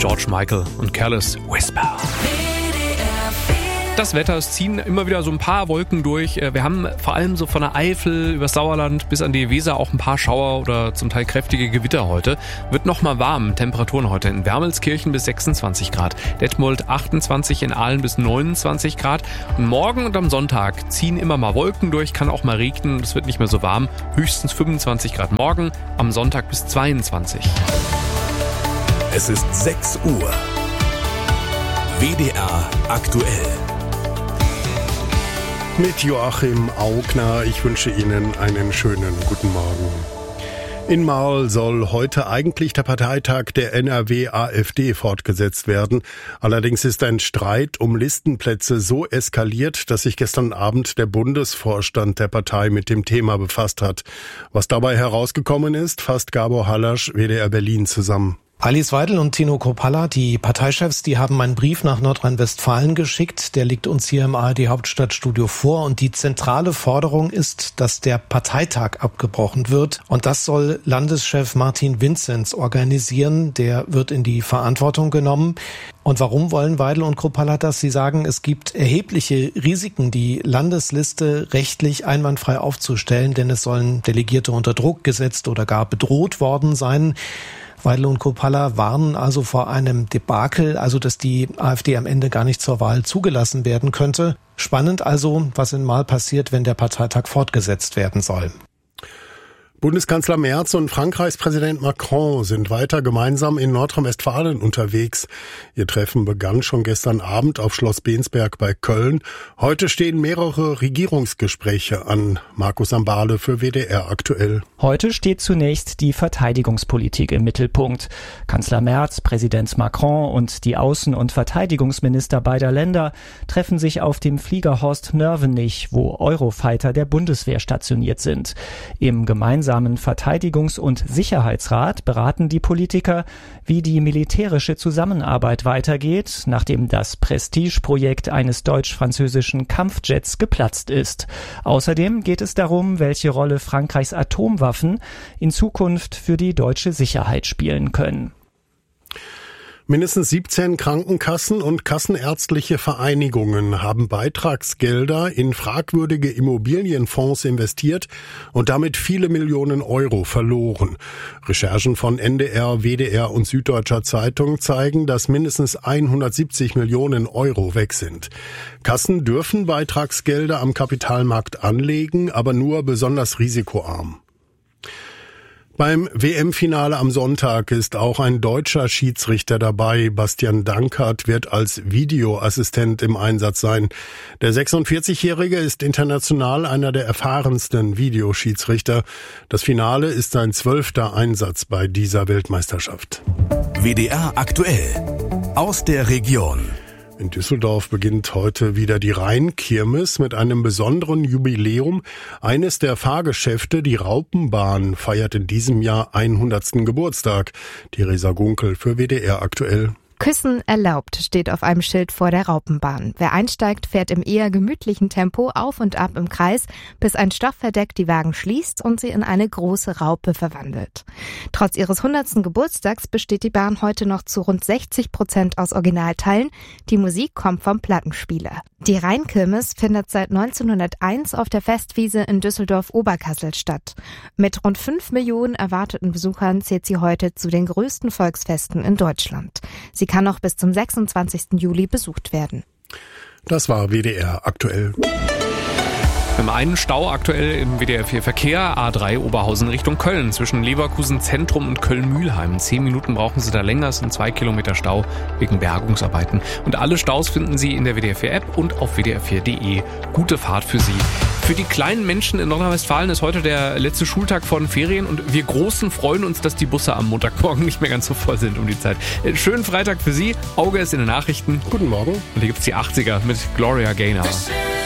George Michael und Careless Whisper. Das Wetter, es ziehen immer wieder so ein paar Wolken durch. Wir haben vor allem so von der Eifel übers Sauerland bis an die Weser auch ein paar Schauer oder zum Teil kräftige Gewitter heute. Wird nochmal warm. Temperaturen heute in Wermelskirchen bis 26 Grad. Detmold 28, in Aalen bis 29 Grad. Und morgen und am Sonntag ziehen immer mal Wolken durch, kann auch mal regnen. Es wird nicht mehr so warm. Höchstens 25 Grad morgen, am Sonntag bis 22. Es ist 6 Uhr. WDR aktuell. Mit Joachim Augner, ich wünsche Ihnen einen schönen guten Morgen. In Marl soll heute eigentlich der Parteitag der NRW-AfD fortgesetzt werden. Allerdings ist ein Streit um Listenplätze so eskaliert, dass sich gestern Abend der Bundesvorstand der Partei mit dem Thema befasst hat. Was dabei herausgekommen ist, fasst Gabor Hallasch, WDR Berlin, zusammen. Alice Weidel und Tino Kruppalla, die Parteichefs, die haben einen Brief nach Nordrhein-Westfalen geschickt. Der liegt uns hier im ARD-Hauptstadtstudio vor. Und die zentrale Forderung ist, dass der Parteitag abgebrochen wird. Und das soll Landeschef Martin Vinzenz organisieren. Der wird in die Verantwortung genommen. Und warum wollen Weidel und Kruppalla das? Sie sagen, es gibt erhebliche Risiken, die Landesliste rechtlich einwandfrei aufzustellen. Denn es sollen Delegierte unter Druck gesetzt oder gar bedroht worden sein. Weidel und Kruppalla warnen also vor einem Debakel, also dass die AfD am Ende gar nicht zur Wahl zugelassen werden könnte. Spannend also, was in Marl passiert, wenn der Parteitag fortgesetzt werden soll. Bundeskanzler Merz und Frankreichs Präsident Macron sind weiter gemeinsam in Nordrhein-Westfalen unterwegs. Ihr Treffen begann schon gestern Abend auf Schloss Bensberg bei Köln. Heute stehen mehrere Regierungsgespräche an. Markus Ambale für WDR aktuell. Heute steht zunächst die Verteidigungspolitik im Mittelpunkt. Kanzler Merz, Präsident Macron und die Außen- und Verteidigungsminister beider Länder treffen sich auf dem Flieger Horst Nörvenich, wo Eurofighter der Bundeswehr stationiert sind. Im gemeinsamen Verteidigungs- und Sicherheitsrat beraten die Politiker, wie die militärische Zusammenarbeit weitergeht, nachdem das Prestigeprojekt eines deutsch-französischen Kampfjets geplatzt ist. Außerdem geht es darum, welche Rolle Frankreichs Atomwaffen in Zukunft für die deutsche Sicherheit spielen können. Mindestens 17 Krankenkassen und kassenärztliche Vereinigungen haben Beitragsgelder in fragwürdige Immobilienfonds investiert und damit viele Millionen Euro verloren. Recherchen von NDR, WDR und Süddeutscher Zeitung zeigen, dass mindestens 170 Millionen Euro weg sind. Kassen dürfen Beitragsgelder am Kapitalmarkt anlegen, aber nur besonders risikoarm. Beim WM-Finale am Sonntag ist auch ein deutscher Schiedsrichter dabei. Bastian Dankert wird als Videoassistent im Einsatz sein. Der 46-Jährige ist international einer der erfahrensten Videoschiedsrichter. Das Finale ist sein 12. Einsatz bei dieser Weltmeisterschaft. WDR aktuell. Aus der Region. In Düsseldorf beginnt heute wieder die Rheinkirmes mit einem besonderen Jubiläum. Eines der Fahrgeschäfte, die Raupenbahn, feiert in diesem Jahr 100. Geburtstag. Theresa Gunkel für WDR aktuell. Küssen erlaubt steht auf einem Schild vor der Raupenbahn. Wer einsteigt, fährt im eher gemütlichen Tempo auf und ab im Kreis, bis ein Stoffverdeck die Wagen schließt und sie in eine große Raupe verwandelt. Trotz ihres 100. Geburtstags besteht die Bahn heute noch zu rund 60% aus Originalteilen. Die Musik kommt vom Plattenspieler. Die Rheinkirmes findet seit 1901 auf der Festwiese in Düsseldorf-Oberkassel statt. Mit rund 5 Millionen erwarteten Besuchern zählt sie heute zu den größten Volksfesten in Deutschland. Sie kann noch bis zum 26. Juli besucht werden. Das war WDR aktuell. Wir haben einen Stau aktuell im WDR 4 Verkehr, A3 Oberhausen Richtung Köln, zwischen Leverkusen Zentrum und Köln-Mühlheim. 10 Minuten brauchen Sie da länger, es sind 2 Kilometer Stau wegen Bergungsarbeiten. Und alle Staus finden Sie in der WDR 4 App und auf wdr4.de. Gute Fahrt für Sie. Für die kleinen Menschen in Nordrhein-Westfalen ist heute der letzte Schultag vor den Ferien und wir Großen freuen uns, dass die Busse am Montagmorgen nicht mehr ganz so voll sind um die Zeit. Schönen Freitag für Sie. Auge ist in den Nachrichten. Guten Morgen. Und hier gibt's die 80er mit Gloria Gaynor.